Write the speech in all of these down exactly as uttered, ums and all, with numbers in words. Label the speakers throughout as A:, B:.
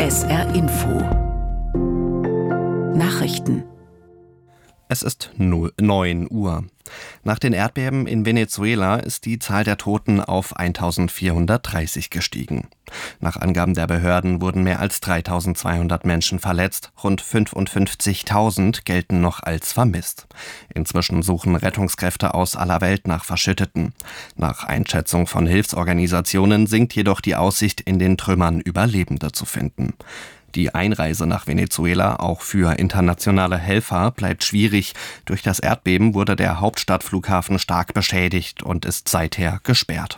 A: S R Info Nachrichten.
B: Es ist neun Uhr. Nach den Erdbeben in Venezuela ist die Zahl der Toten auf eintausendvierhundertdreißig gestiegen. Nach Angaben der Behörden wurden mehr als dreitausendzweihundert Menschen verletzt, rund fünfundfünfzigtausend gelten noch als vermisst. Inzwischen suchen Rettungskräfte aus aller Welt nach Verschütteten. Nach Einschätzung von Hilfsorganisationen sinkt jedoch die Aussicht, in den Trümmern Überlebende zu finden. Die Einreise nach Venezuela, auch für internationale Helfer, bleibt schwierig. Durch das Erdbeben wurde der Hauptstadtflughafen stark beschädigt und ist seither gesperrt.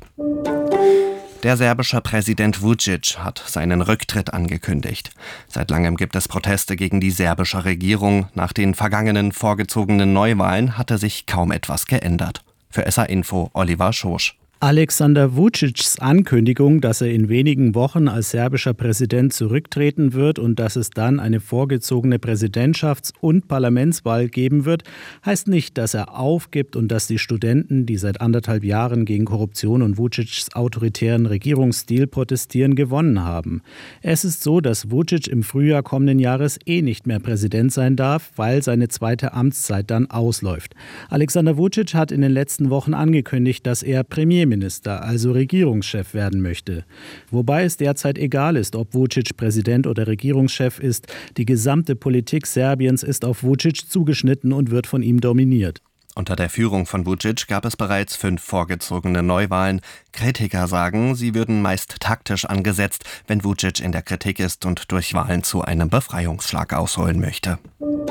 B: Der serbische Präsident Vučić hat seinen Rücktritt angekündigt. Seit langem gibt es Proteste gegen die serbische Regierung. Nach den vergangenen vorgezogenen Neuwahlen hatte sich kaum etwas geändert. Für S R Info Oliver Schosch.
C: Alexander Vučićs Ankündigung, dass er in wenigen Wochen als serbischer Präsident zurücktreten wird und dass es dann eine vorgezogene Präsidentschafts- und Parlamentswahl geben wird, heißt nicht, dass er aufgibt und dass die Studenten, die seit anderthalb Jahren gegen Korruption und Vučićs autoritären Regierungsstil protestieren, gewonnen haben. Es ist so, dass Vučić im Frühjahr kommenden Jahres eh nicht mehr Präsident sein darf, weil seine zweite Amtszeit dann ausläuft. Alexander Vučić hat in den letzten Wochen angekündigt, dass er Premierminister Minister, also Regierungschef werden möchte. Wobei es derzeit egal ist, ob Vučić Präsident oder Regierungschef ist. Die gesamte Politik Serbiens ist auf Vučić zugeschnitten und wird von ihm dominiert.
B: Unter der Führung von Vučić gab es bereits fünf vorgezogene Neuwahlen. Kritiker sagen, sie würden meist taktisch angesetzt, wenn Vučić in der Kritik ist und durch Wahlen zu einem Befreiungsschlag ausholen möchte.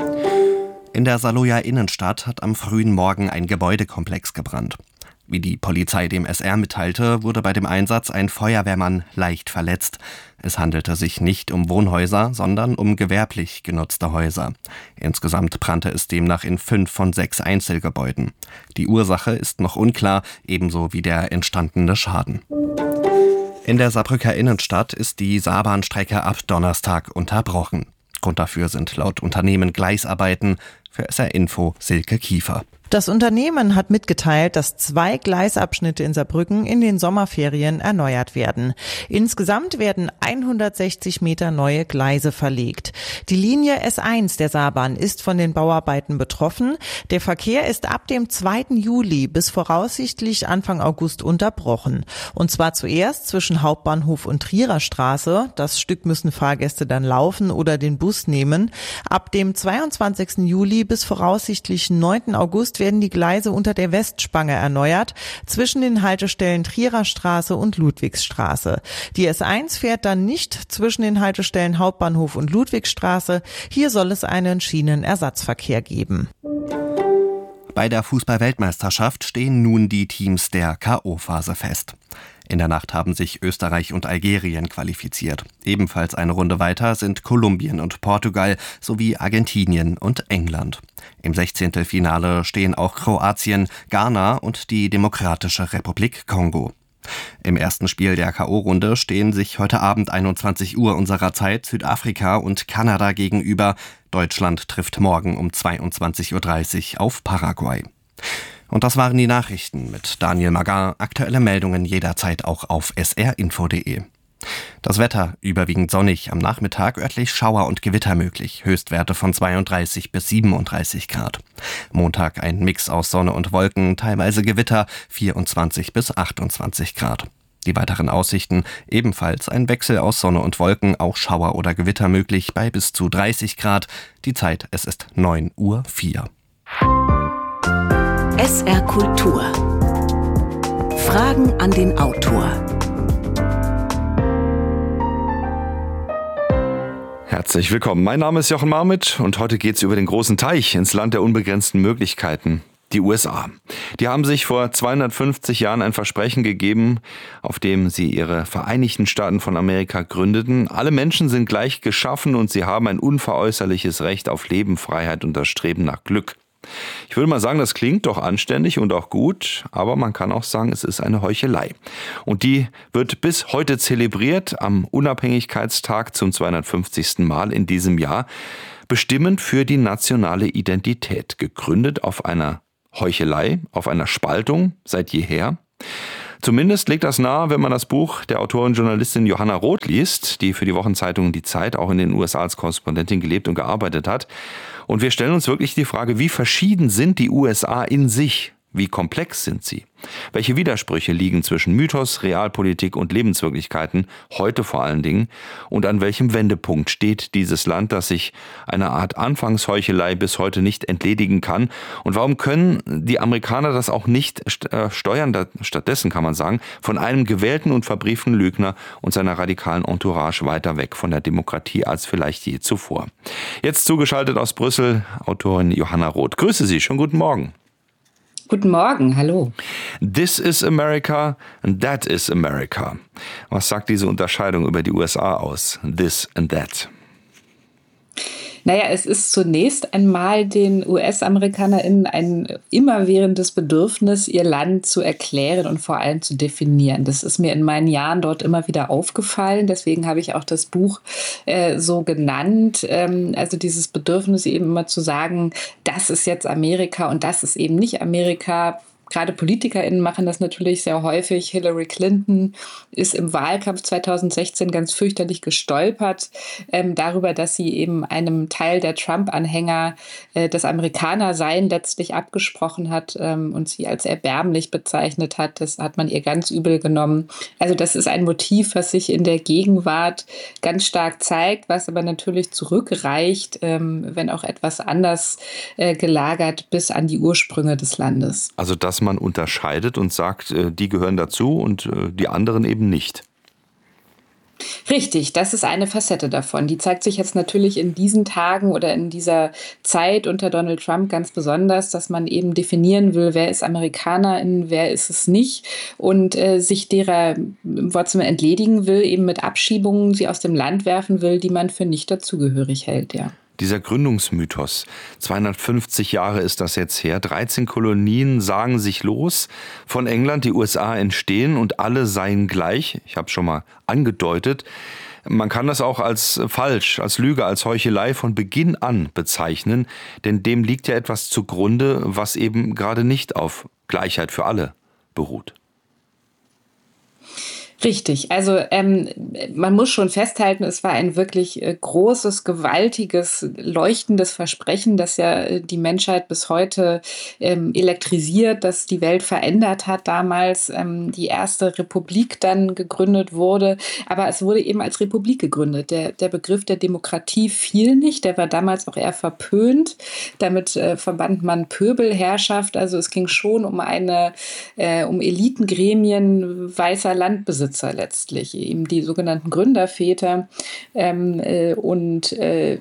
B: In der Saloja Innenstadt hat am frühen Morgen ein Gebäudekomplex gebrannt. Wie die Polizei dem S R mitteilte, wurde bei dem Einsatz ein Feuerwehrmann leicht verletzt. Es handelte sich nicht um Wohnhäuser, sondern um gewerblich genutzte Häuser. Insgesamt brannte es demnach in fünf von sechs Einzelgebäuden. Die Ursache ist noch unklar, ebenso wie der entstandene Schaden. In der Saarbrücker Innenstadt ist die Saarbahnstrecke ab Donnerstag unterbrochen. Grund dafür sind laut Unternehmen Gleisarbeiten. Für S R Info Silke Kiefer.
D: Das Unternehmen hat mitgeteilt, dass zwei Gleisabschnitte in Saarbrücken in den Sommerferien erneuert werden. Insgesamt werden hundertsechzig Meter neue Gleise verlegt. Die Linie S eins der Saarbahn ist von den Bauarbeiten betroffen. Der Verkehr ist ab dem zweiten Juli bis voraussichtlich Anfang August unterbrochen. Und zwar zuerst zwischen Hauptbahnhof und Trierer Straße. Das Stück müssen Fahrgäste dann laufen oder den Bus nehmen. Ab dem zweiundzwanzigsten Juli bis voraussichtlich neunten August werden die Gleise unter der Westspange erneuert, zwischen den Haltestellen Trierer Straße und Ludwigsstraße. Die S eins fährt dann nicht zwischen den Haltestellen Hauptbahnhof und Ludwigsstraße. Hier soll es einen Schienenersatzverkehr geben.
B: Bei der Fußball-Weltmeisterschaft stehen nun die Teams der K O-Phase fest. In der Nacht haben sich Österreich und Algerien qualifiziert. Ebenfalls eine Runde weiter sind Kolumbien und Portugal sowie Argentinien und England. Im Sechzehntelfinale stehen auch Kroatien, Ghana und die Demokratische Republik Kongo. Im ersten Spiel der K O-Runde stehen sich heute Abend einundzwanzig Uhr unserer Zeit Südafrika und Kanada gegenüber. Deutschland trifft morgen um zweiundzwanzig Uhr dreißig auf Paraguay. Und das waren die Nachrichten mit Daniel Magar. Aktuelle Meldungen jederzeit auch auf s r info punkt d e. Das Wetter überwiegend sonnig, am Nachmittag örtlich Schauer und Gewitter möglich, Höchstwerte von zweiunddreißig bis siebenunddreißig Grad. Montag ein Mix aus Sonne und Wolken, teilweise Gewitter, vierundzwanzig bis achtundzwanzig Grad. Die weiteren Aussichten, ebenfalls ein Wechsel aus Sonne und Wolken, auch Schauer oder Gewitter möglich bei bis zu dreißig Grad. Die Zeit, es ist neun Uhr vier.
A: S R Kultur. Fragen an den Autor.
E: Herzlich willkommen. Mein Name ist Jochen Marmit und heute geht's über den großen Teich ins Land der unbegrenzten Möglichkeiten. Die U S A. Die haben sich vor zweihundertfünfzig Jahren ein Versprechen gegeben, auf dem sie ihre Vereinigten Staaten von Amerika gründeten. Alle Menschen sind gleich geschaffen und sie haben ein unveräußerliches Recht auf Leben, Freiheit und das Streben nach Glück. Ich würde mal sagen, das klingt doch anständig und auch gut, aber man kann auch sagen, es ist eine Heuchelei. Und die wird bis heute zelebriert, am Unabhängigkeitstag zum zweihundertfünfzigsten Mal in diesem Jahr, bestimmend für die nationale Identität, gegründet auf einer Heuchelei, auf einer Spaltung seit jeher. Zumindest legt das nahe, wenn man das Buch der Autorin und Journalistin Johanna Roth liest, die für die Wochenzeitung Die Zeit auch in den U S A als Korrespondentin gelebt und gearbeitet hat. Und wir stellen uns wirklich die Frage, wie verschieden sind die U S A in sich? Wie komplex sind sie? Welche Widersprüche liegen zwischen Mythos, Realpolitik und Lebenswirklichkeiten, heute vor allen Dingen? Und an welchem Wendepunkt steht dieses Land, das sich einer Art Anfangsheuchelei bis heute nicht entledigen kann? Und warum können die Amerikaner das auch nicht steuern? Stattdessen kann man sagen, von einem gewählten und verbrieften Lügner und seiner radikalen Entourage weiter weg von der Demokratie als vielleicht je zuvor. Jetzt zugeschaltet aus Brüssel, Autorin Johanna Roth. Grüße Sie, schönen guten Morgen.
F: Guten Morgen, hallo.
E: This is America and that is America. Was sagt diese Unterscheidung über die U S A aus? This and that.
F: Naja, es ist zunächst einmal den U S-AmerikanerInnen ein immerwährendes Bedürfnis, ihr Land zu erklären und vor allem zu definieren. Das ist mir in meinen Jahren dort immer wieder aufgefallen. Deswegen habe ich auch das Buch äh, so genannt. Ähm, also dieses Bedürfnis eben immer zu sagen, das ist jetzt Amerika und das ist eben nicht Amerika. Gerade PolitikerInnen machen das natürlich sehr häufig. Hillary Clinton ist im Wahlkampf zweitausendsechzehn ganz fürchterlich gestolpert ähm, darüber, dass sie eben einem Teil der Trump-Anhänger äh, das Amerikanersein letztlich abgesprochen hat ähm, und sie als erbärmlich bezeichnet hat. Das hat man ihr ganz übel genommen. Also das ist ein Motiv, was sich in der Gegenwart ganz stark zeigt, was aber natürlich zurückreicht, ähm, wenn auch etwas anders äh, gelagert, bis an die Ursprünge des Landes.
E: Also das man unterscheidet und sagt, die gehören dazu und die anderen eben nicht.
F: Richtig, das ist eine Facette davon. Die zeigt sich jetzt natürlich in diesen Tagen oder in dieser Zeit unter Donald Trump ganz besonders, dass man eben definieren will, wer ist Amerikanerin, wer ist es nicht und äh, sich derer im Wortsinne entledigen will, eben mit Abschiebungen sie aus dem Land werfen will, die man für nicht dazugehörig hält, ja.
E: Dieser Gründungsmythos, zweihundertfünfzig Jahre ist das jetzt her, dreizehn Kolonien sagen sich los von England, die U S A entstehen und alle seien gleich. Ich habe es schon mal angedeutet. Man kann das auch als falsch, als Lüge, als Heuchelei von Beginn an bezeichnen, denn dem liegt ja etwas zugrunde, was eben gerade nicht auf Gleichheit für alle beruht.
F: Richtig, also ähm, man muss schon festhalten, es war ein wirklich äh, großes, gewaltiges, leuchtendes Versprechen, das ja äh, die Menschheit bis heute ähm, elektrisiert, das die Welt verändert hat damals, ähm, die erste Republik dann gegründet wurde, aber es wurde eben als Republik gegründet. Der, der Begriff der Demokratie fiel nicht, der war damals auch eher verpönt, damit äh, verband man Pöbelherrschaft, also es ging schon um eine, äh, um Elitengremien weißer Landbesitzer letztlich, eben die sogenannten Gründerväter. Ähm, äh, und äh,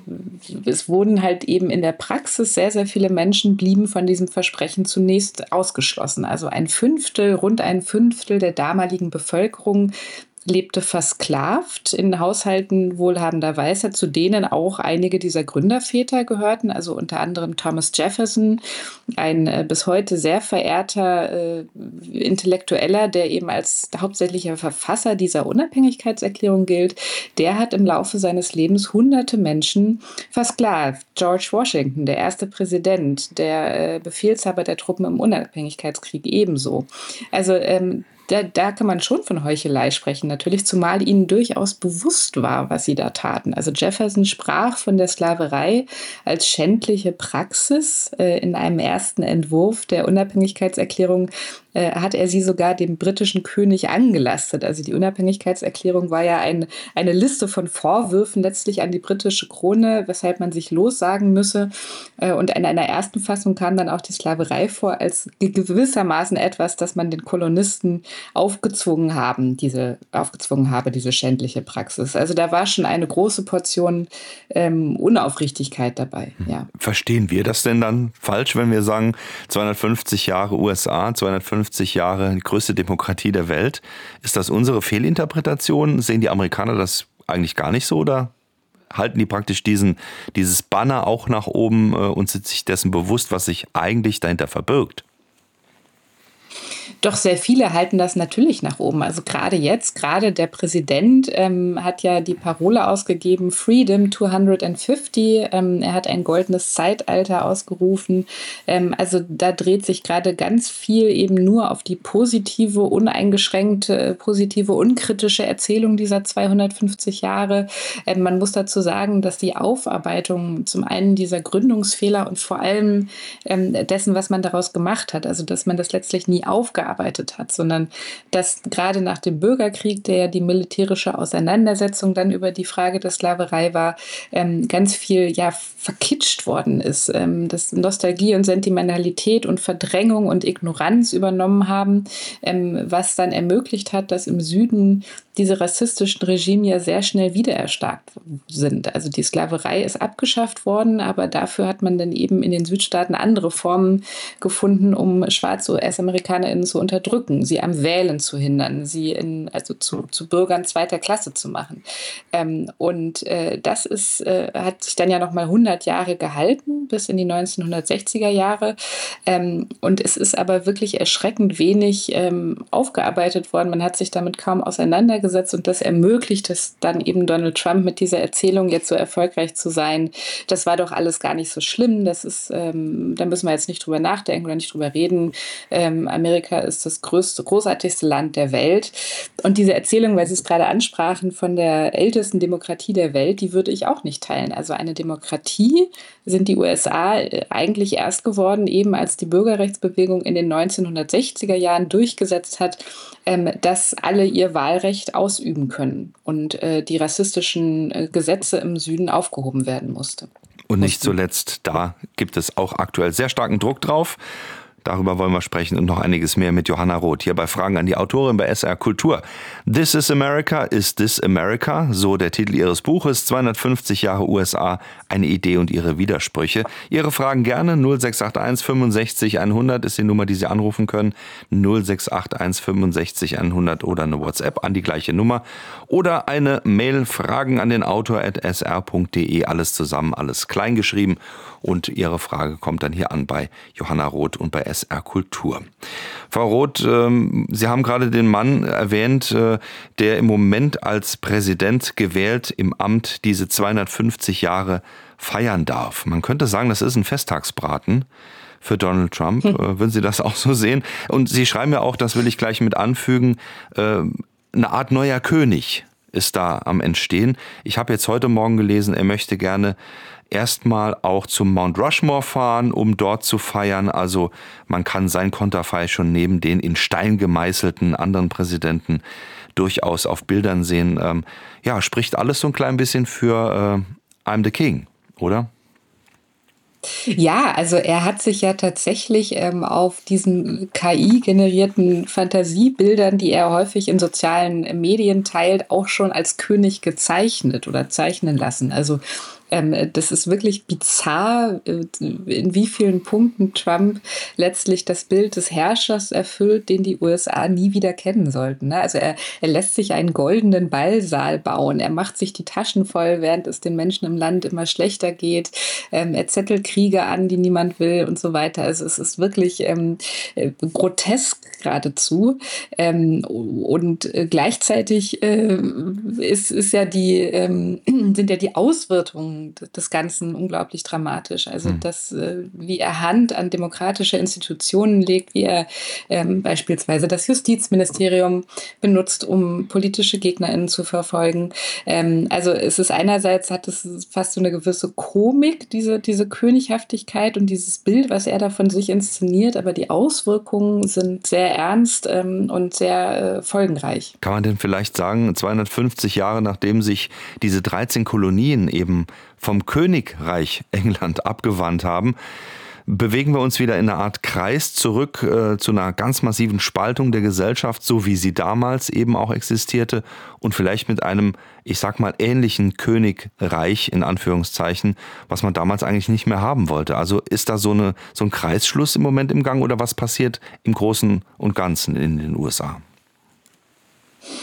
F: es wurden halt eben in der Praxis sehr, sehr viele Menschen blieben von diesem Versprechen zunächst ausgeschlossen. Also ein Fünftel, rund ein Fünftel der damaligen Bevölkerung lebte versklavt in Haushalten wohlhabender Weißer, zu denen auch einige dieser Gründerväter gehörten, also unter anderem Thomas Jefferson, ein äh, bis heute sehr verehrter äh, Intellektueller, der eben als hauptsächlicher Verfasser dieser Unabhängigkeitserklärung gilt. Der hat im Laufe seines Lebens hunderte Menschen versklavt. George Washington, der erste Präsident, der äh, Befehlshaber der Truppen im Unabhängigkeitskrieg ebenso. Also ähm, Da, da kann man schon von Heuchelei sprechen, natürlich, zumal ihnen durchaus bewusst war, was sie da taten. Also Jefferson sprach von der Sklaverei als schändliche Praxis. Äh, in einem ersten Entwurf der Unabhängigkeitserklärung äh, hat er sie sogar dem britischen König angelastet. Also die Unabhängigkeitserklärung war ja ein, eine Liste von Vorwürfen letztlich an die britische Krone, weshalb man sich lossagen müsse. Äh, und in einer ersten Fassung kam dann auch die Sklaverei vor als gewissermaßen etwas, das man den Kolonisten aufgezwungen haben, diese aufgezwungen habe, diese schändliche Praxis. Also da war schon eine große Portion ähm, Unaufrichtigkeit dabei. Ja.
E: Verstehen wir das denn dann falsch, wenn wir sagen, zweihundertfünfzig Jahre U S A, zweihundertfünfzig Jahre die größte Demokratie der Welt? Ist das unsere Fehlinterpretation? Sehen die Amerikaner das eigentlich gar nicht so oder halten die praktisch diesen, dieses Banner auch nach oben äh, und sind sich dessen bewusst, was sich eigentlich dahinter verbirgt?
F: Doch sehr viele halten das natürlich nach oben. Also gerade jetzt, gerade der Präsident ähm, hat ja die Parole ausgegeben, Freedom zweihundertfünfzig. Ähm, er hat ein goldenes Zeitalter ausgerufen. Ähm, also da dreht sich gerade ganz viel eben nur auf die positive, uneingeschränkte, positive, unkritische Erzählung dieser zweihundertfünfzig Jahre. Ähm, man muss dazu sagen, dass die Aufarbeitung zum einen dieser Gründungsfehler und vor allem ähm, dessen, was man daraus gemacht hat, also dass man das letztlich nie aufgearbeitet hat, sondern dass gerade nach dem Bürgerkrieg, der ja die militärische Auseinandersetzung dann über die Frage der Sklaverei war, ähm, ganz viel ja verkitscht worden ist, ähm, dass Nostalgie und Sentimentalität und Verdrängung und Ignoranz übernommen haben, ähm, was dann ermöglicht hat, dass im Süden diese rassistischen Regime ja sehr schnell wieder erstarkt sind. Also die Sklaverei ist abgeschafft worden, aber dafür hat man dann eben in den Südstaaten andere Formen gefunden, um schwarze U S-AmerikanerInnen zu unterdrücken, sie am Wählen zu hindern, sie in, also zu, zu Bürgern zweiter Klasse zu machen. Ähm, und äh, das ist, äh, hat sich dann ja nochmal hundert Jahre gehalten, bis in die neunzehnhundertsechziger Jahre. Ähm, und es ist aber wirklich erschreckend wenig ähm, aufgearbeitet worden. Man hat sich damit kaum auseinandergesetzt und das ermöglicht es dann eben Donald Trump mit dieser Erzählung jetzt so erfolgreich zu sein. Das war doch alles gar nicht so schlimm. Das ist, ähm, da müssen wir jetzt nicht drüber nachdenken oder nicht drüber reden. Ähm, Amerika ist das größte, großartigste Land der Welt. Und diese Erzählung, weil Sie es gerade ansprachen, von der ältesten Demokratie der Welt, die würde ich auch nicht teilen. Also eine Demokratie sind die U S A eigentlich erst geworden, eben als die Bürgerrechtsbewegung in den neunzehnhundertsechziger Jahren durchgesetzt hat, ähm, dass alle ihr Wahlrecht ausüben können und äh, die rassistischen äh, Gesetze im Süden aufgehoben werden musste.
E: Und nicht zuletzt, da gibt es auch aktuell sehr starken Druck drauf. Darüber wollen wir sprechen und noch einiges mehr mit Johanna Roth hier bei Fragen an die Autorin bei S R Kultur. This is America, is this America? So der Titel ihres Buches, zweihundertfünfzig Jahre U S A, eine Idee und ihre Widersprüche. Ihre Fragen gerne, null sechs acht eins fünfundsechzig hundert ist die Nummer, die Sie anrufen können. null sechs acht eins fünfundsechzig hundert oder eine WhatsApp an die gleiche Nummer. Oder eine Mail, Fragen an den Autor at s r punkt d e, alles zusammen, alles klein geschrieben. Und Ihre Frage kommt dann hier an bei Johanna Roth und bei S R Kultur. Frau Roth, ähm, Sie haben gerade den Mann erwähnt, äh, der im Moment als Präsident gewählt im Amt diese zweihundertfünfzig Jahre feiern darf. Man könnte sagen, das ist ein Festtagsbraten für Donald Trump. Hm. Äh, würden Sie das auch so sehen? Und Sie schreiben ja auch, das will ich gleich mit anfügen, äh, eine Art neuer König ist da am Entstehen. Ich habe jetzt heute Morgen gelesen, er möchte gerne erstmal auch zum Mount Rushmore fahren, um dort zu feiern. Also man kann sein Konterfei schon neben den in Stein gemeißelten anderen Präsidenten durchaus auf Bildern sehen. Ähm, ja, spricht alles so ein klein bisschen für äh, I'm the King, oder?
F: Ja, also er hat sich ja tatsächlich ähm, auf diesen K I-generierten Fantasiebildern, die er häufig in sozialen Medien teilt, auch schon als König gezeichnet oder zeichnen lassen. Also Ähm, das ist wirklich bizarr, in wie vielen Punkten Trump letztlich das Bild des Herrschers erfüllt, den die U S A nie wieder kennen sollten. Also er, er lässt sich einen goldenen Ballsaal bauen. Er macht sich die Taschen voll, während es den Menschen im Land immer schlechter geht. Ähm, er zettelt Kriege an, die niemand will und so weiter. Also es ist wirklich ähm, grotesk geradezu. Ähm, und gleichzeitig äh, ist, ist ja die, ähm, sind ja die Auswirkungen des Ganzen unglaublich dramatisch. Also das, wie er Hand an demokratische Institutionen legt, wie er ähm, beispielsweise das Justizministerium benutzt, um politische GegnerInnen zu verfolgen. Ähm, also es ist einerseits, hat es fast so eine gewisse Komik, diese, diese Könighaftigkeit und dieses Bild, was er da von sich inszeniert, aber die Auswirkungen sind sehr ernst ähm, und sehr äh, folgenreich.
E: Kann man denn vielleicht sagen, zweihundertfünfzig Jahre nachdem sich diese dreizehn Kolonien eben vom Königreich England abgewandt haben, bewegen wir uns wieder in eine Art Kreis zurück äh, zu einer ganz massiven Spaltung der Gesellschaft, so wie sie damals eben auch existierte und vielleicht mit einem, ich sag mal, ähnlichen Königreich in Anführungszeichen, was man damals eigentlich nicht mehr haben wollte. Also ist da so, eine, so ein Kreisschluss im Moment im Gang oder was passiert im Großen und Ganzen in den U S A?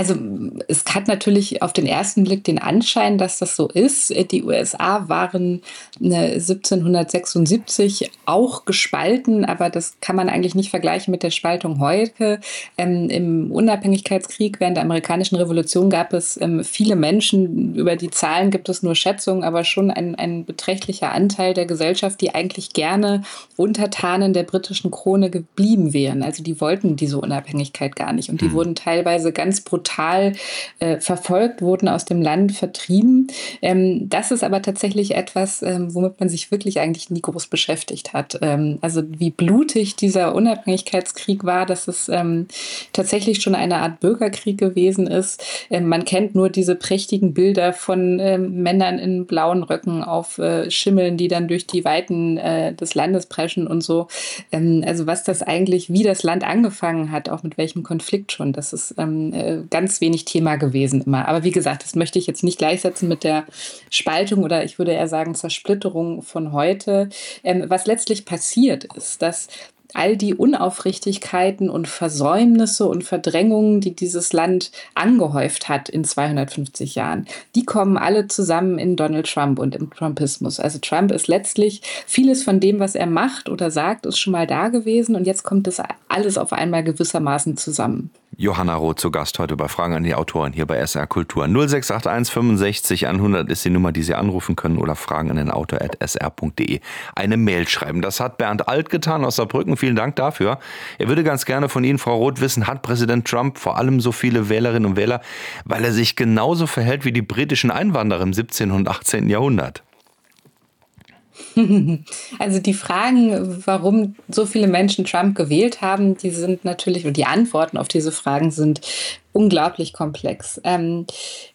F: Also es hat natürlich auf den ersten Blick den Anschein, dass das so ist. Die U S A waren siebzehnhundertsechsundsiebzig auch gespalten, aber das kann man eigentlich nicht vergleichen mit der Spaltung heute. Ähm, Im Unabhängigkeitskrieg während der amerikanischen Revolution gab es ähm, viele Menschen, über die Zahlen gibt es nur Schätzungen, aber schon ein, ein beträchtlicher Anteil der Gesellschaft, die eigentlich gerne Untertanen der britischen Krone geblieben wären. Also die wollten diese Unabhängigkeit gar nicht und die hm. wurden teilweise ganz brutal äh, verfolgt, wurden aus dem Land vertrieben. Ähm, das ist aber tatsächlich etwas, ähm, womit man sich wirklich eigentlich nie groß beschäftigt hat. Ähm, also wie blutig dieser Unabhängigkeitskrieg war, dass es ähm, tatsächlich schon eine Art Bürgerkrieg gewesen ist. Ähm, man kennt nur diese prächtigen Bilder von ähm, Männern in blauen Röcken auf äh, Schimmeln, die dann durch die Weiten äh, des Landes preschen und so. Ähm, also was das eigentlich, wie das Land angefangen hat, auch mit welchem Konflikt schon, das ist ähm, äh, ganz wenig Thema gewesen immer. Aber wie gesagt, das möchte ich jetzt nicht gleichsetzen mit der Spaltung oder ich würde eher sagen Zersplitterung von heute. Ähm, was letztlich passiert ist, dass all die Unaufrichtigkeiten und Versäumnisse und Verdrängungen, die dieses Land angehäuft hat in zweihundertfünfzig Jahren, die kommen alle zusammen in Donald Trump und im Trumpismus. Also Trump ist letztlich, vieles von dem, was er macht oder sagt, ist schon mal da gewesen und jetzt kommt das alles auf einmal gewissermaßen zusammen.
E: Johanna Roth zu Gast heute bei Fragen an die Autoren hier bei S R Kultur. null sechs acht eins fünfundsechzig hundert ist die Nummer, die Sie anrufen können oder Fragen an den Autor at s r punkt d e. Eine Mail schreiben. Das hat Bernd Alt getan aus Saarbrücken. Vielen Dank dafür. Er würde ganz gerne von Ihnen, Frau Roth, wissen, hat Präsident Trump vor allem so viele Wählerinnen und Wähler, weil er sich genauso verhält wie die britischen Einwanderer im siebzehnten und achtzehnten Jahrhundert?
F: Also die Fragen, warum so viele Menschen Trump gewählt haben, die sind natürlich, und die Antworten auf diese Fragen sind unglaublich komplex. Ähm,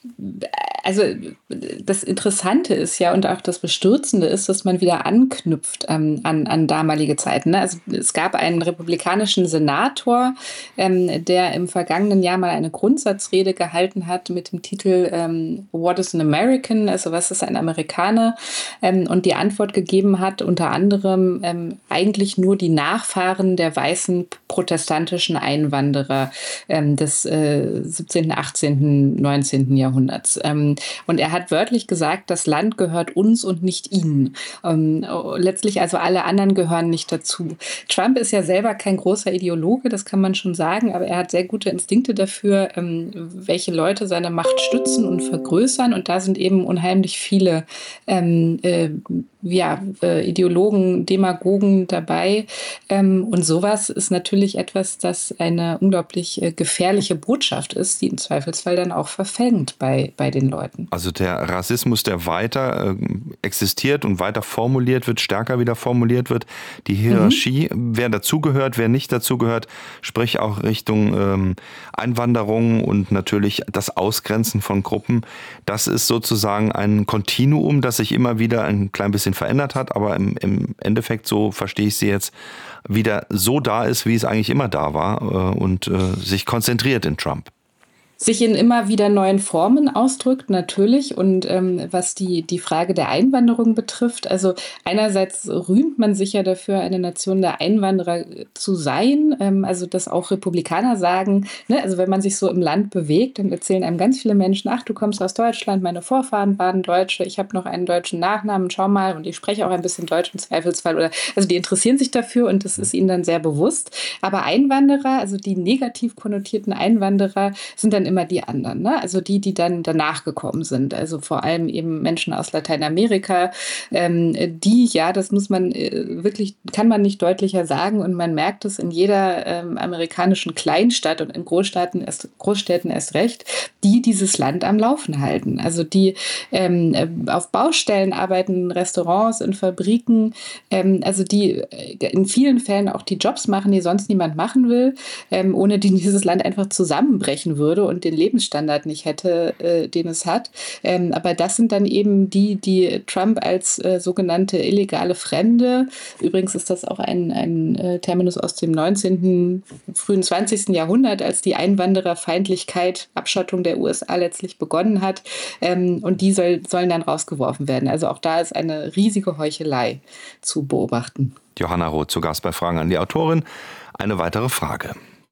F: also das Interessante ist ja und auch das Bestürzende ist, dass man wieder anknüpft ähm, an, an damalige Zeiten. Ne? Also es gab einen republikanischen Senator, ähm, der im vergangenen Jahr mal eine Grundsatzrede gehalten hat mit dem Titel ähm, What is an American? Also was ist ein Amerikaner? Ähm, und die Antwort gegeben hat unter anderem ähm, eigentlich nur die Nachfahren der weißen protestantischen Einwanderer ähm, des äh, siebzehnten, achtzehnten, neunzehnten Jahrhunderts. Ähm, und er hat wörtlich gesagt, das Land gehört uns und nicht ihnen. Ähm, letztlich also alle anderen gehören nicht dazu. Trump ist ja selber kein großer Ideologe, das kann man schon sagen, aber er hat sehr gute Instinkte dafür, ähm, welche Leute seine Macht stützen und vergrößern. Und da sind eben unheimlich viele ähm, äh, ja, äh, Ideologen, Demagogen dabei. Ähm, und sowas ist natürlich etwas, das eine unglaublich äh, gefährliche Botschaft ist, die im Zweifelsfall dann auch verfängt bei, bei den Leuten.
E: Also der Rassismus, der weiter äh, existiert und weiter formuliert wird, stärker wieder formuliert wird, die Hierarchie, mhm. wer dazugehört, wer nicht dazugehört, sprich auch Richtung ähm, Einwanderung und natürlich das Ausgrenzen von Gruppen, das ist sozusagen ein Kontinuum, das sich immer wieder ein klein bisschen verändert hat, aber im, im Endeffekt, so verstehe ich Sie jetzt, wieder so da ist, wie es eigentlich immer da war äh, und äh, sich konzentriert in Trump.
F: Sich in immer wieder neuen Formen ausdrückt, natürlich. Und ähm, was die, die Frage der Einwanderung betrifft, also einerseits rühmt man sich ja dafür, eine Nation der Einwanderer zu sein. Ähm, also dass auch Republikaner sagen, ne, also wenn man sich so im Land bewegt, dann erzählen einem ganz viele Menschen, ach, du kommst aus Deutschland, meine Vorfahren waren Deutsche, ich habe noch einen deutschen Nachnamen, schau mal, und ich spreche auch ein bisschen Deutsch im Zweifelsfall. Oder, also die interessieren sich dafür und das ist ihnen dann sehr bewusst. Aber Einwanderer, also die negativ konnotierten Einwanderer, sind dann immer die anderen, ne? Also die, die dann danach gekommen sind, also vor allem eben Menschen aus Lateinamerika, ähm, die, ja, das muss man äh, wirklich, kann man nicht deutlicher sagen und man merkt es in jeder ähm, amerikanischen Kleinstadt und in Großstädten erst, Großstädten erst recht, die dieses Land am Laufen halten, also die ähm, auf Baustellen arbeiten, in Restaurants, in Fabriken, ähm, also die in vielen Fällen auch die Jobs machen, die sonst niemand machen will, ähm, ohne die dieses Land einfach zusammenbrechen würde und den Lebensstandard nicht hätte, äh, den es hat. Ähm, aber das sind dann eben die, die Trump als äh, sogenannte illegale Fremde, übrigens ist das auch ein, ein äh, Terminus aus dem neunzehnten, frühen zwanzigsten Jahrhundert, als die Einwandererfeindlichkeit, Abschottung der U S A letztlich begonnen hat. Ähm, und die soll, sollen dann rausgeworfen werden. Also auch da ist eine riesige Heuchelei zu beobachten.
E: Johanna Roth zu Gast bei Fragen an die Autorin. Eine weitere Frage.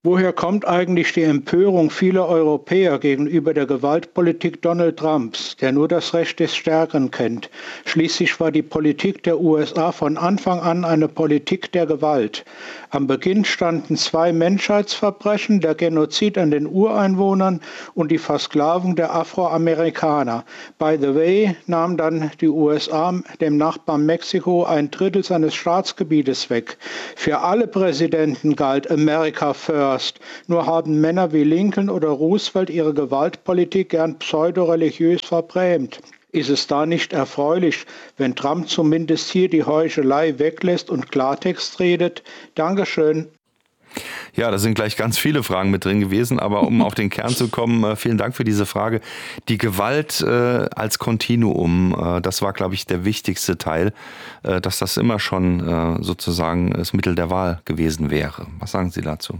G: Woher kommt eigentlich die Empörung vieler Europäer gegenüber der Gewaltpolitik Donald Trumps, der nur das Recht des Stärkeren kennt? Schließlich war die Politik der U S A von Anfang an eine Politik der Gewalt. Am Beginn standen zwei Menschheitsverbrechen, der Genozid an den Ureinwohnern und die Versklavung der Afroamerikaner. By the way, nahm dann die U S A dem Nachbarn Mexiko ein Drittel seines Staatsgebietes weg. Für alle Präsidenten galt America First. Nur haben Männer wie Lincoln oder Roosevelt ihre Gewaltpolitik gern pseudoreligiös verbrämt. Ist es da nicht erfreulich, wenn Trump zumindest hier die Heuchelei weglässt und Klartext redet? Dankeschön.
E: Ja, da sind gleich ganz viele Fragen mit drin gewesen, aber um auf den Kern zu kommen, äh, vielen Dank für diese Frage. Die Gewalt äh, als Kontinuum, äh, das war, glaube ich, der wichtigste Teil, äh, dass das immer schon äh, sozusagen das Mittel der Wahl gewesen wäre. Was sagen Sie dazu?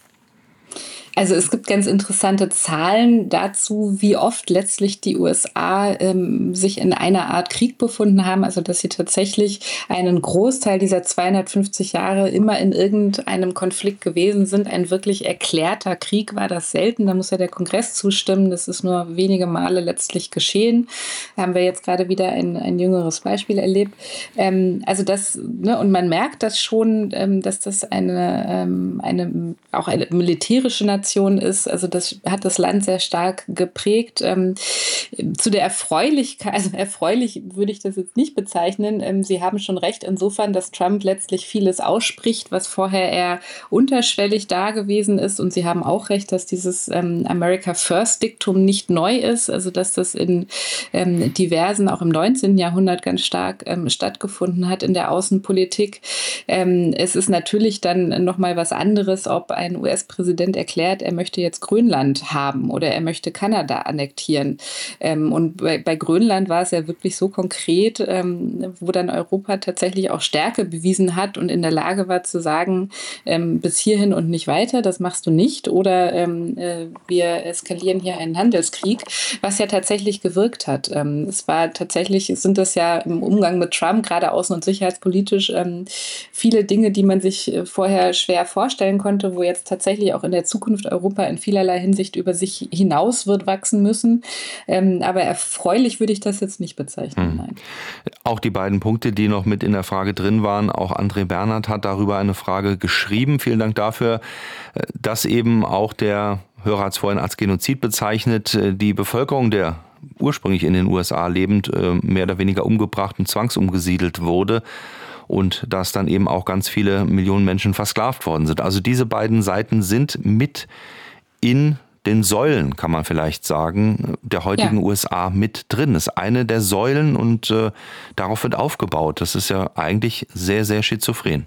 F: Also es gibt ganz interessante Zahlen dazu, wie oft letztlich die U S A ähm, sich in einer Art Krieg befunden haben. Also dass sie tatsächlich einen Großteil dieser zweihundertfünfzig Jahre immer in irgendeinem Konflikt gewesen sind. Ein wirklich erklärter Krieg war das selten. Da muss ja der Kongress zustimmen. Das ist nur wenige Male letztlich geschehen. Da haben wir jetzt gerade wieder ein, ein jüngeres Beispiel erlebt. Ähm, also das, ne, und man merkt das schon, ähm, dass das eine, ähm, eine auch eine militärische Nation ist. Also das hat das Land sehr stark geprägt. Ähm, zu der Erfreulichkeit, also erfreulich würde ich das jetzt nicht bezeichnen. Ähm, Sie haben schon recht insofern, dass Trump letztlich vieles ausspricht, was vorher eher unterschwellig da gewesen ist. Und Sie haben auch recht, dass dieses ähm, America First Diktum nicht neu ist. Also dass das in ähm, diversen, auch im neunzehnten Jahrhundert ganz stark ähm, stattgefunden hat in der Außenpolitik. Ähm, es ist natürlich dann nochmal was anderes, ob ein U S-Präsident erklärt, er möchte jetzt Grönland haben oder er möchte Kanada annektieren. Ähm, und bei, bei Grönland war es ja wirklich so konkret, ähm, wo dann Europa tatsächlich auch Stärke bewiesen hat und in der Lage war zu sagen, ähm, bis hierhin und nicht weiter, das machst du nicht. Oder ähm, äh, wir eskalieren hier einen Handelskrieg, was ja tatsächlich gewirkt hat. Ähm, es war tatsächlich, sind das ja im Umgang mit Trump, gerade außen- und sicherheitspolitisch, ähm, viele Dinge, die man sich vorher schwer vorstellen konnte, wo jetzt tatsächlich auch in der Zukunft Europa in vielerlei Hinsicht über sich hinaus wird wachsen müssen. Ähm, aber erfreulich würde ich das jetzt nicht bezeichnen. Nein.
E: Auch die beiden Punkte, die noch mit in der Frage drin waren, auch André Bernhard hat darüber eine Frage geschrieben. Vielen Dank dafür, dass eben auch der Hörer hat es vorhin als Genozid bezeichnet, die Bevölkerung der ursprünglich in den U S A lebend mehr oder weniger umgebracht und zwangsumgesiedelt wurde. Und dass dann eben auch ganz viele Millionen Menschen versklavt worden sind. Also diese beiden Seiten sind mit in den Säulen, kann man vielleicht sagen, der heutigen ja. U S A mit drin. Das ist eine der Säulen und äh, darauf wird aufgebaut. Das ist ja eigentlich sehr, sehr schizophren.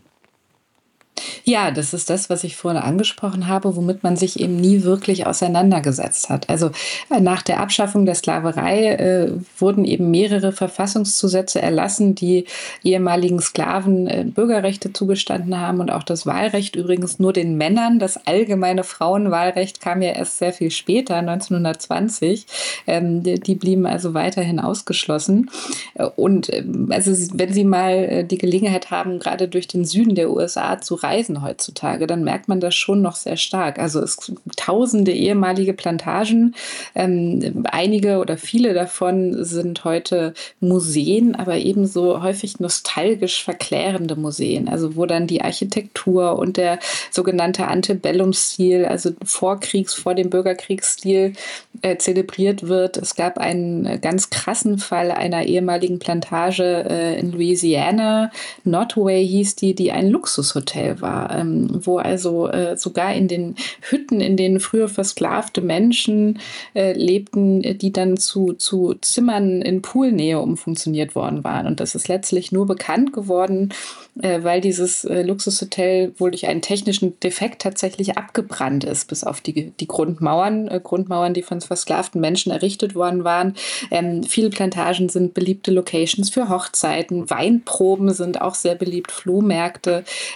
F: Ja, das ist das, was ich vorhin angesprochen habe, womit man sich eben nie wirklich auseinandergesetzt hat. Also äh, nach der Abschaffung der Sklaverei äh, wurden eben mehrere Verfassungszusätze erlassen, die ehemaligen Sklaven äh, Bürgerrechte zugestanden haben und auch das Wahlrecht übrigens nur den Männern. Das allgemeine Frauenwahlrecht kam ja erst sehr viel später, neunzehnhundertzwanzig. Ähm, die, die blieben also weiterhin ausgeschlossen. Und äh, also wenn Sie mal äh, die Gelegenheit haben, gerade durch den Süden der U S A zu reisen heutzutage, dann merkt man das schon noch sehr stark. Also es gibt tausende ehemalige Plantagen, ähm, einige oder viele davon sind heute Museen, aber ebenso häufig nostalgisch verklärende Museen, also wo dann die Architektur und der sogenannte Antebellum-Stil, also Vorkriegs-, vor dem Bürgerkriegsstil äh, zelebriert wird. Es gab einen ganz krassen Fall einer ehemaligen Plantage äh, in Louisiana, Nottoway hieß die, die ein Luxushotel war, ähm, wo also äh, sogar in den Hütten, in denen früher versklavte Menschen äh, lebten, die dann zu, zu Zimmern in Poolnähe umfunktioniert worden waren. Und das ist letztlich nur bekannt geworden, äh, weil dieses äh, Luxushotel wohl durch einen technischen Defekt tatsächlich abgebrannt ist, bis auf die, die Grundmauern, äh, Grundmauern, die von versklavten Menschen errichtet worden waren. Ähm, viele Plantagen sind beliebte Locations für Hochzeiten, Weinproben sind auch sehr beliebt, Flohmärkte. Ähm, das ist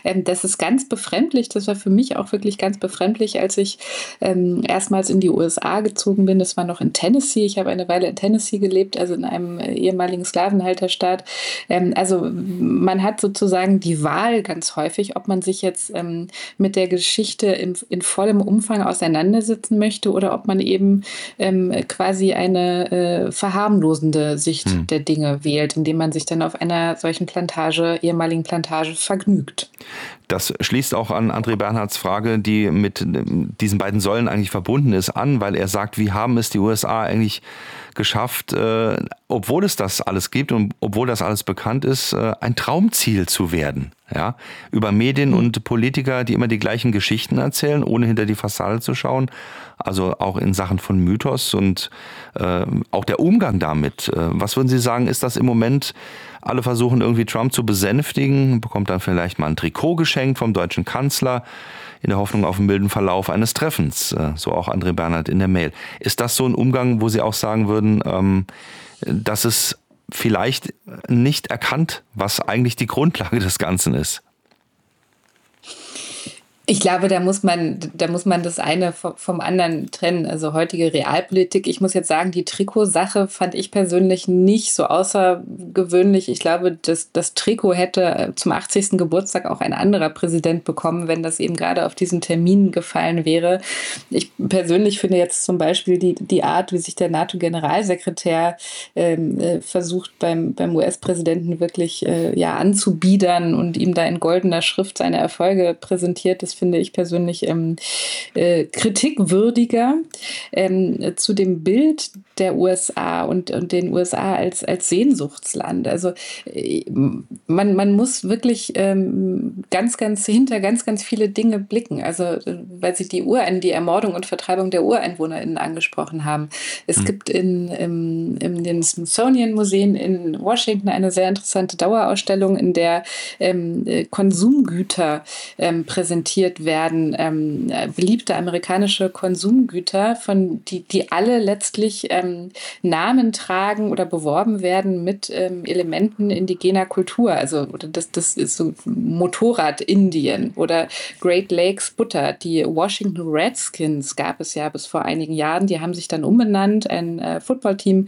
F: ist ganz befremdlich. Das war für mich auch wirklich ganz befremdlich, als ich ähm, erstmals in die U S A gezogen bin. Das war noch in Tennessee. Ich habe eine Weile in Tennessee gelebt, also in einem äh, ehemaligen Sklavenhalterstaat. Ähm, also man hat sozusagen die Wahl ganz häufig, ob man sich jetzt ähm, mit der Geschichte im, in vollem Umfang auseinandersetzen möchte oder ob man eben ähm, quasi eine äh, verharmlosende Sicht hm. der Dinge wählt, indem man sich dann auf einer solchen Plantage, ehemaligen Plantage, vergnügt.
E: Das schließt auch an André Bernhards Frage, die mit diesen beiden Säulen eigentlich verbunden ist, an, weil er sagt, wie haben es die U S A eigentlich geschafft, äh, obwohl es das alles gibt und obwohl das alles bekannt ist, äh, ein Traumziel zu werden. Ja? Über Medien mhm. und Politiker, die immer die gleichen Geschichten erzählen, ohne hinter die Fassade zu schauen. Also auch in Sachen von Mythos und äh, auch der Umgang damit. Äh, was würden Sie sagen, ist das im Moment? Alle versuchen irgendwie Trump zu besänftigen, bekommt dann vielleicht mal ein Trikot geschenkt vom deutschen Kanzler in der Hoffnung auf einen milden Verlauf eines Treffens. So auch André Bernhard in der Mail. Ist das so ein Umgang, wo Sie auch sagen würden, ähm, dass es vielleicht nicht erkannt, was eigentlich die Grundlage des Ganzen ist?
F: Ich glaube, da muss man, da muss man das eine vom anderen trennen. Also heutige Realpolitik. Ich muss jetzt sagen, die Trikotsache fand ich persönlich nicht so außergewöhnlich. Ich glaube, das, das Trikot hätte zum achtzigsten Geburtstag auch ein anderer Präsident bekommen, wenn das eben gerade auf diesen Termin gefallen wäre. Ich persönlich finde jetzt zum Beispiel die, die Art, wie sich der NATO-Generalsekretär ähm, äh, versucht, beim, beim U S-Präsidenten wirklich äh, ja, anzubiedern und ihm da in goldener Schrift seine Erfolge präsentiert. Das finde ich persönlich ähm, äh, kritikwürdiger. Ähm, zu dem Bild der U S A und, und den U S A als, als Sehnsuchtsland. Also äh, man, man muss wirklich ähm, ganz, ganz hinter ganz, ganz viele Dinge blicken. Also äh, weil Sie die Urein, die Ermordung und Vertreibung der UreinwohnerInnen angesprochen haben. Es mhm. gibt in, im, in den Smithsonian-Museen in Washington eine sehr interessante Dauerausstellung, in der ähm, Konsumgüter ähm, präsentiert werden, ähm, beliebte amerikanische Konsumgüter, von die, die alle letztlich ähm, Namen tragen oder beworben werden mit ähm, Elementen indigener Kultur. Also das, das ist so Motorrad-Indien oder Great Lakes Butter. Die Washington Redskins gab es ja bis vor einigen Jahren. Die haben sich dann umbenannt, ein äh, Footballteam.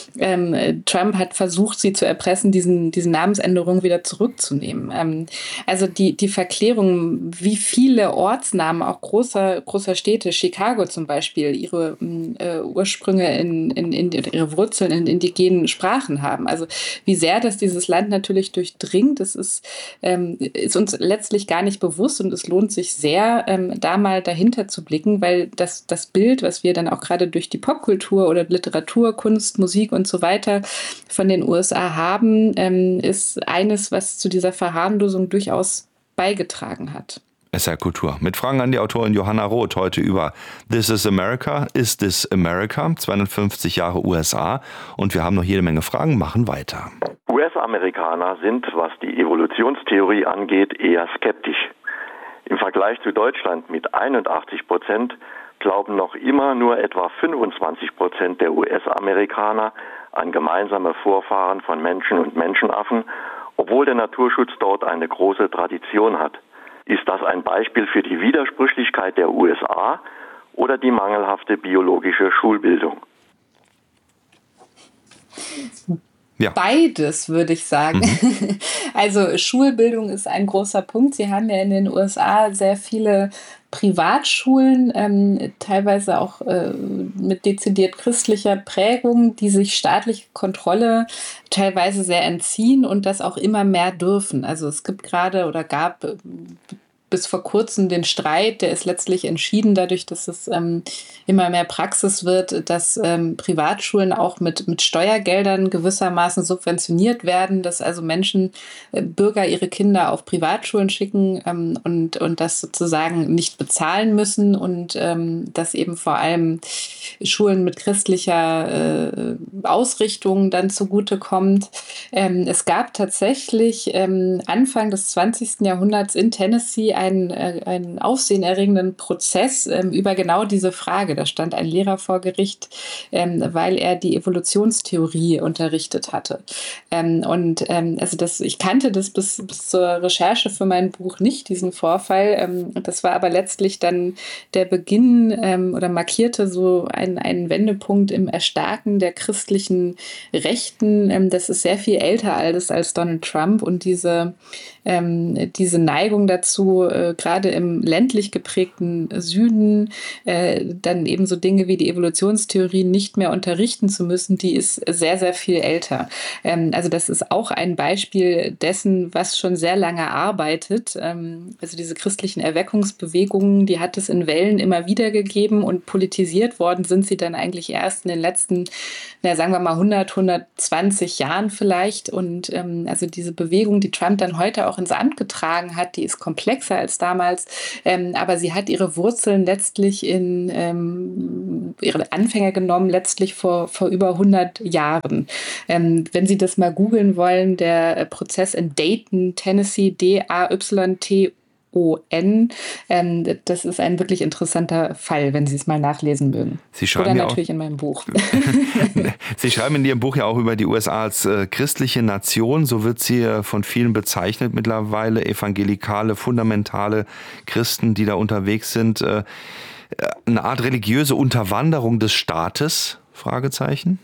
F: Ähm, Trump hat versucht, sie zu erpressen, diesen, diese Namensänderung wieder zurückzunehmen. Ähm, also die, die Verklärung, wie viel viele Ortsnamen auch großer, großer Städte, Chicago zum Beispiel, ihre äh, Ursprünge in, in, in ihre Wurzeln in indigenen Sprachen haben. Also wie sehr das dieses Land natürlich durchdringt, das ist, ähm, ist uns letztlich gar nicht bewusst und es lohnt sich sehr, ähm, da mal dahinter zu blicken, weil das, das Bild, was wir dann auch gerade durch die Popkultur oder Literatur, Kunst, Musik und so weiter von den U S A haben, ähm, ist eines, was zu dieser Verharmlosung durchaus beigetragen hat.
E: S R Kultur. Mit Fragen an die Autorin Johanna Roth heute über This is America, Is This America? zweihundertfünfzig Jahre U S A. Und wir haben noch jede Menge Fragen, machen weiter.
H: U S-Amerikaner sind, was die Evolutionstheorie angeht, eher skeptisch. Im Vergleich zu Deutschland mit einundachtzig Prozent glauben noch immer nur etwa fünfundzwanzig Prozent der U S-Amerikaner an gemeinsame Vorfahren von Menschen und Menschenaffen, obwohl der Naturschutz dort eine große Tradition hat. Ist das ein Beispiel für die Widersprüchlichkeit der U S A oder die mangelhafte biologische Schulbildung?
F: Ja. Beides, würde ich sagen. Mhm. Also Schulbildung ist ein großer Punkt. Sie haben ja in den U S A sehr viele Privatschulen, ähm, teilweise auch äh, mit dezidiert christlicher Prägung, die sich staatliche Kontrolle teilweise sehr entziehen und das auch immer mehr dürfen. Also es gibt gerade oder gab äh, bis vor kurzem den Streit, der ist letztlich entschieden dadurch, dass es ähm, immer mehr Praxis wird, dass ähm, Privatschulen auch mit, mit Steuergeldern gewissermaßen subventioniert werden, dass also Menschen, äh, Bürger ihre Kinder auf Privatschulen schicken ähm, und, und das sozusagen nicht bezahlen müssen und ähm, dass eben vor allem Schulen mit christlicher äh, Ausrichtung dann zugutekommt. Ähm, es gab tatsächlich ähm, Anfang des zwanzigsten Jahrhunderts in Tennessee einen, äh, einen aufsehenerregenden Prozess ähm, über genau diese Frage. Da stand ein Lehrer vor Gericht, ähm, weil er die Evolutionstheorie unterrichtet hatte. Ähm, und ähm, also das, ich kannte das bis, bis zur Recherche für mein Buch nicht, diesen Vorfall. Ähm, das war aber letztlich dann der Beginn ähm, oder markierte so einen, einen Wendepunkt im Erstarken der christlichen Rechten. Ähm, das ist sehr viel älter als, als Donald Trump und diese, ähm, diese Neigung dazu, äh, gerade im ländlich geprägten Süden, äh, dann eben so Dinge wie die Evolutionstheorie nicht mehr unterrichten zu müssen, die ist sehr, sehr viel älter. Ähm, also das ist auch ein Beispiel dessen, was schon sehr lange arbeitet. Ähm, also diese christlichen Erweckungsbewegungen, die hat es in Wellen immer wieder gegeben und politisiert worden sind sie dann eigentlich erst in den letzten, na, sagen wir mal hundert, hundertzwanzig Jahren vielleicht. Und ähm, also diese Bewegung, die Trump dann heute auch ins Amt getragen hat, die ist komplexer als damals, ähm, aber sie hat ihre Wurzeln letztlich in ähm, ihre Anfänge genommen, letztlich vor, vor über hundert Jahren. Ähm, wenn Sie das mal googeln wollen, der Prozess in Dayton, Tennessee, D A Y T O N, ähm, das ist ein wirklich interessanter Fall, wenn Sie es mal nachlesen mögen.
E: Sie schreiben
F: Oder
E: ja
F: natürlich
E: auch,
F: in meinem Buch.
E: Sie schreiben in Ihrem Buch ja auch über die U S A als äh, christliche Nation, so wird sie äh, von vielen bezeichnet mittlerweile, evangelikale, fundamentale Christen, die da unterwegs sind. Äh, eine Art religiöse Unterwanderung des Staates? Fragezeichen.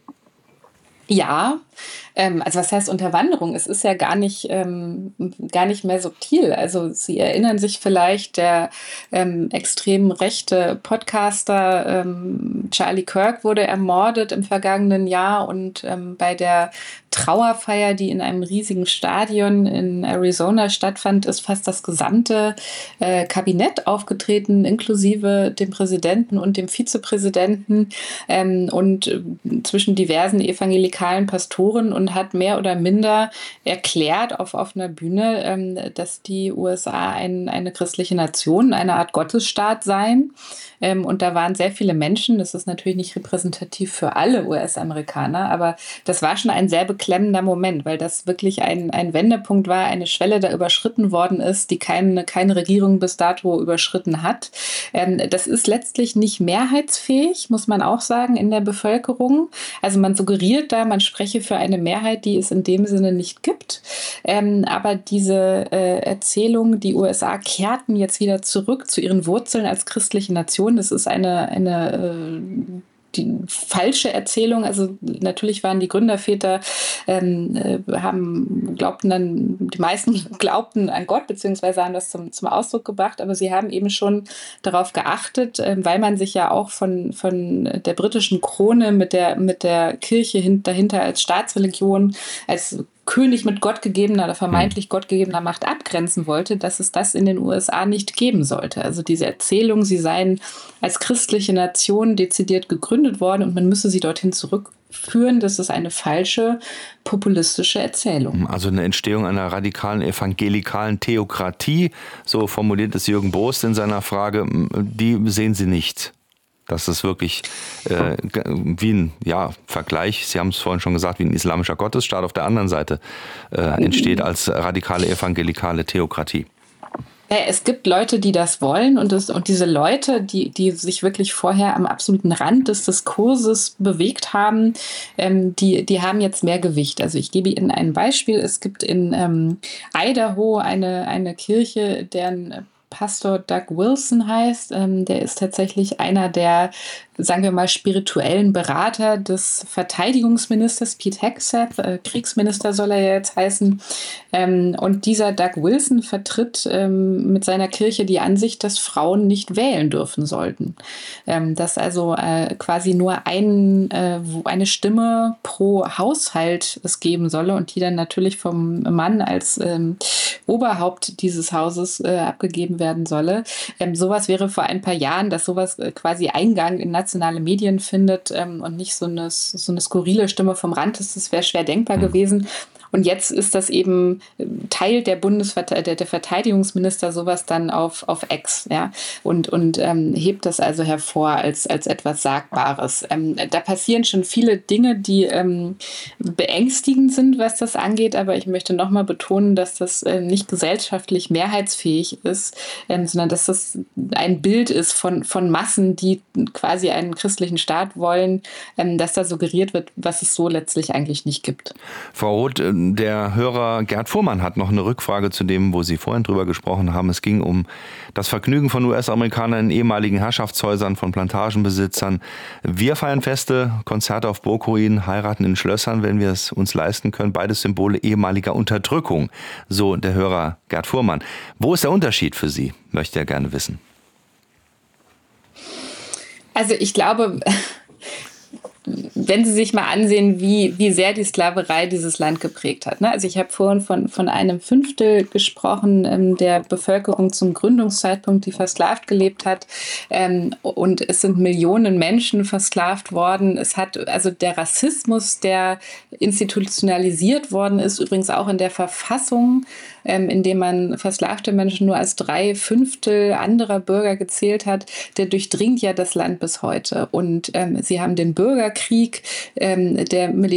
F: Ja, ähm, also was heißt Unterwanderung? Es ist ja gar nicht, ähm, gar nicht mehr subtil. Also Sie erinnern sich vielleicht, der ähm, extrem rechte Podcaster ähm, Charlie Kirk wurde ermordet im vergangenen Jahr und ähm, bei der Trauerfeier, die in einem riesigen Stadion in Arizona stattfand, ist fast das gesamte äh, Kabinett aufgetreten, inklusive dem Präsidenten und dem Vizepräsidenten ähm, und äh, zwischen diversen evangelikalen Pastoren und hat mehr oder minder erklärt auf offener Bühne, ähm, dass die U S A ein, eine christliche Nation, eine Art Gottesstaat seien. Ähm, und da waren sehr viele Menschen, das ist natürlich nicht repräsentativ für alle U S-Amerikaner, aber das war schon ein sehr beklemmender Moment, weil das wirklich ein, ein Wendepunkt war, eine Schwelle da überschritten worden ist, die keine, keine Regierung bis dato überschritten hat. Ähm, das ist letztlich nicht mehrheitsfähig, muss man auch sagen, in der Bevölkerung. Also man suggeriert da, man spreche für eine Mehrheit, die es in dem Sinne nicht gibt. Ähm, aber diese äh, Erzählung, die U S A kehrten jetzt wieder zurück zu ihren Wurzeln als christliche Nation. Das ist eine, eine äh, die falsche Erzählung. Also natürlich waren die Gründerväter, ähm, äh, haben, glaubten dann, die meisten glaubten an Gott, beziehungsweise haben das zum, zum Ausdruck gebracht, aber sie haben eben schon darauf geachtet, äh, weil man sich ja auch von, von der britischen Krone mit der, mit der Kirche hin, dahinter als Staatsreligion, als König mit gottgegebener oder vermeintlich gottgegebener Macht abgrenzen wollte, dass es das in den U S A nicht geben sollte. Also diese Erzählung, sie seien als christliche Nation dezidiert gegründet worden und man müsse sie dorthin zurückführen, das ist eine falsche, populistische Erzählung.
E: Also eine Entstehung einer radikalen evangelikalen Theokratie, so formuliert es Jürgen Bost in seiner Frage, die sehen Sie nicht. Das ist wirklich äh, wie ein ja, Vergleich, Sie haben es vorhin schon gesagt, wie ein islamischer Gottesstaat auf der anderen Seite äh, entsteht als radikale evangelikale Theokratie.
F: Ja, es gibt Leute, die das wollen und, das, und diese Leute, die, die sich wirklich vorher am absoluten Rand des Diskurses bewegt haben, ähm, die, die haben jetzt mehr Gewicht. Also ich gebe Ihnen ein Beispiel. Es gibt in ähm, Idaho eine, eine Kirche, deren Pastor Doug Wilson heißt. Ähm, der ist tatsächlich einer der, sagen wir mal, spirituellen Berater des Verteidigungsministers Pete Hegseth. Äh, Kriegsminister soll er ja jetzt heißen. Ähm, und dieser Doug Wilson vertritt ähm, mit seiner Kirche die Ansicht, dass Frauen nicht wählen dürfen sollten. Ähm, dass also äh, quasi nur ein, äh, eine Stimme pro Haushalt es geben solle und die dann natürlich vom Mann als ähm, Oberhaupt dieses Hauses äh, abgegeben werden solle. Ähm, sowas wäre vor ein paar Jahren, dass sowas äh, quasi Eingang in nationale Medien findet ähm, und nicht so eine, so eine skurrile Stimme vom Rand ist, das wäre schwer denkbar mhm. gewesen. Und jetzt ist das eben Teil der Bundesverte- der, der Verteidigungsminister sowas dann auf, auf Ex, ja, und, und ähm, hebt das also hervor als, als etwas Sagbares. Ähm, da passieren schon viele Dinge, die ähm, beängstigend sind, was das angeht, aber ich möchte nochmal betonen, dass das äh, nicht gesellschaftlich mehrheitsfähig ist, ähm, sondern dass das ein Bild ist von, von Massen, die quasi einen christlichen Staat wollen, ähm, dass da suggeriert wird, was es so letztlich eigentlich nicht gibt.
E: Frau Roth, der Hörer Gerd Fuhrmann hat noch eine Rückfrage zu dem, wo Sie vorhin drüber gesprochen haben. Es ging um das Vergnügen von U S-Amerikanern in ehemaligen Herrschaftshäusern, von Plantagenbesitzern. Wir feiern Feste, Konzerte auf Burgruinen, heiraten in Schlössern, wenn wir es uns leisten können. Beides Symbole ehemaliger Unterdrückung, so der Hörer Gerd Fuhrmann. Wo ist der Unterschied für Sie, möchte er gerne wissen.
F: Also ich glaube, wenn Sie sich mal ansehen, wie, wie sehr die Sklaverei dieses Land geprägt hat. Ne? Also ich habe vorhin von, von einem Fünftel gesprochen ähm, der Bevölkerung zum Gründungszeitpunkt, die versklavt gelebt hat. Ähm, und es sind Millionen Menschen versklavt worden. Es hat also der Rassismus, der institutionalisiert worden ist, übrigens auch in der Verfassung, ähm, in dem man versklavte Menschen nur als drei Fünftel anderer Bürger gezählt hat, der durchdringt ja das Land bis heute. Und ähm, Sie haben den Bürgerkrieg, ähm, der Militär